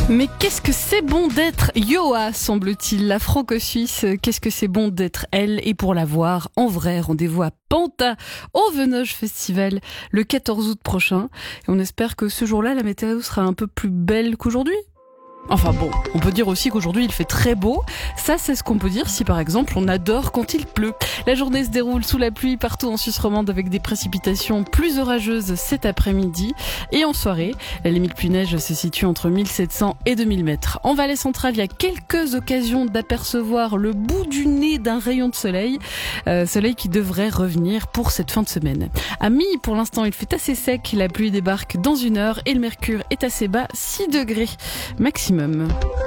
Mais qu'est-ce que c'est bon d'être Yoa, semble-t-il, la franco-suisse. Qu'est-ce que c'est bon d'être elle. Et pour la voir en vrai, rendez-vous à Panta, au Venoge Festival, le 14 août prochain. Et on espère que ce jour-là, la météo sera un peu plus belle qu'aujourd'hui. Enfin bon, on peut dire aussi qu'aujourd'hui il fait très beau. Ça, c'est ce qu'on peut dire si par exemple on adore quand il pleut. La journée se déroule sous la pluie partout en Suisse romande avec des précipitations plus orageuses cet après-midi. Et en soirée, la limite pluie-neige se situe entre 1700 et 2000 mètres. En Valais centrale, il y a quelques occasions d'apercevoir le bout du nez d'un rayon de soleil. Soleil qui devrait revenir pour cette fin de semaine. À Mi, pour l'instant, il fait assez sec. La pluie débarque dans 1 heure et le mercure est assez bas, 6 degrés maximum.